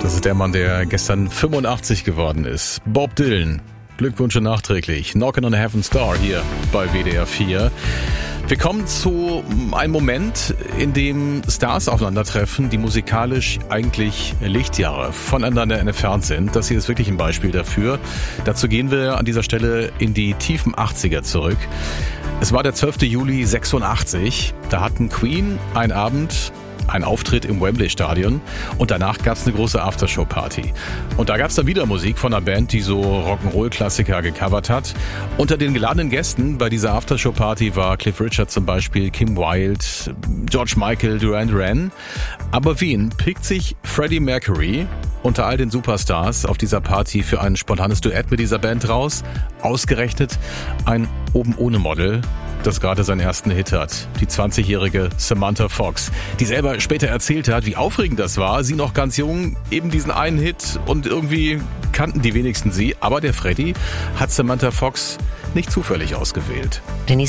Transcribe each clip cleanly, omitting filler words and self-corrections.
Das ist der Mann, der gestern 85 geworden ist. Bob Dylan. Glückwünsche nachträglich. Knockin' on Heaven's Door hier bei WDR 4. Wir kommen zu einem Moment, in dem Stars aufeinandertreffen, die musikalisch eigentlich Lichtjahre voneinander entfernt sind. Das hier ist wirklich ein Beispiel dafür. Dazu gehen wir an dieser Stelle in die tiefen 80er zurück. Es war der 12. Juli 86. Da hatten Queen einen Abend, einen Auftritt im Wembley-Stadion und danach gab es eine große Aftershow-Party. Und da gab es dann wieder Musik von einer Band, die so Rock'n'Roll-Klassiker gecovert hat. Unter den geladenen Gästen bei dieser Aftershow-Party war Cliff Richard zum Beispiel, Kim Wilde, George Michael, Duran Duran. Aber wen pickt sich Freddie Mercury unter all den Superstars auf dieser Party für ein spontanes Duett mit dieser Band raus? Ausgerechnet ein Oben-ohne-Model, das gerade seinen ersten Hit hat. Die 20-jährige Samantha Fox, die selber später erzählt hat, wie aufregend das war. Sie noch ganz jung, eben diesen einen Hit und irgendwie kannten die wenigsten sie. Aber der Freddie hat Samantha Fox nicht zufällig ausgewählt.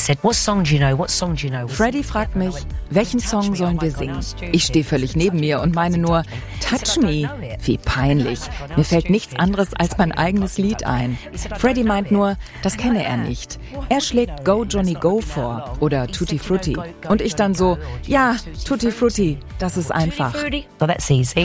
Freddie fragt mich, welchen Song sollen wir singen? Ich stehe völlig neben mir und meine nur, Touch Me. Wie peinlich. Mir fällt nichts anderes als mein eigenes Lied ein. Freddie meint nur, das kenne er nicht. Er schlägt Go Johnny Go vor oder Tutti Frutti. Und ich dann so, ja, Tutti Frutti, das ist einfach. That's easy.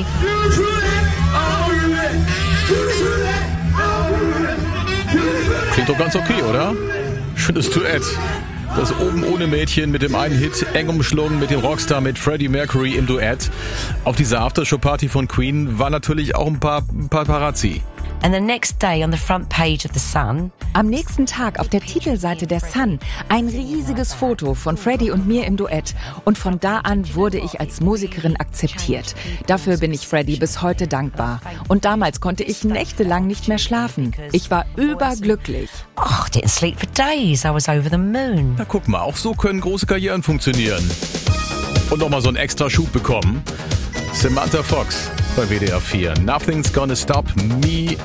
Klingt doch ganz okay, oder? Schönes Duett. Das oben ohne Mädchen mit dem einen Hit eng umschlungen mit dem Rockstar, mit Freddie Mercury im Duett. Auf dieser Aftershow-Party von Queen war natürlich auch ein paar Paparazzi. And the next day on the front page of The Sun. Am nächsten Tag auf der Titelseite der Sun ein riesiges Foto von Freddie und mir im Duett. Und von da an wurde ich als Musikerin akzeptiert. Dafür bin ich Freddie bis heute dankbar. Und damals konnte ich nächtelang nicht mehr schlafen. Ich war überglücklich. Oh, I didn't sleep for days. I was over the moon. Na guck mal, auch so können große Karrieren funktionieren. Und nochmal so einen extra Schub bekommen. Samantha Fox bei WDR 4. Nothing's gonna stop me